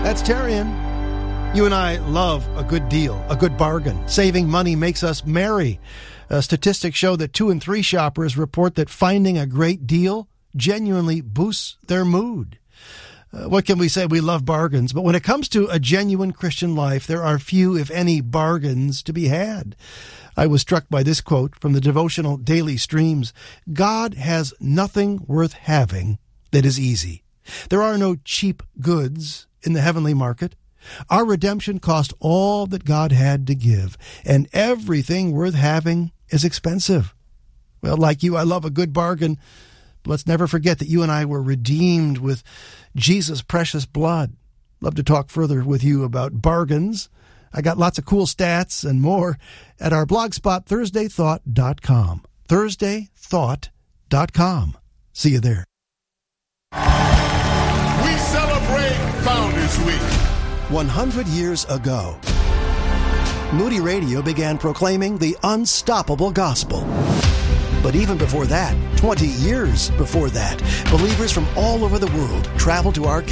That's Terrian. You and I love a good deal, a good bargain. Saving money makes us merry. Statistics show that 2 in 3 shoppers report that finding a great deal genuinely boosts their mood. What can we say? We love bargains. But when it comes to a genuine Christian life, there are few, if any, bargains to be had. I was struck by this quote from the devotional Daily Streams. God has nothing worth having that is easy. There are no cheap goods in the heavenly market. Our redemption cost all that God had to give, and everything worth having is expensive. Well, like you, I love a good bargain. But let's never forget that you and I were redeemed with Jesus' precious blood. Love to talk further with you about bargains. I got lots of cool stats and more at our blog spot, ThursdayThought.com. ThursdayThought.com. See you there. We celebrate Founders Week. 100 years ago, Moody Radio began proclaiming the unstoppable gospel. But even before that, 20 years before that, believers from all over the world traveled to our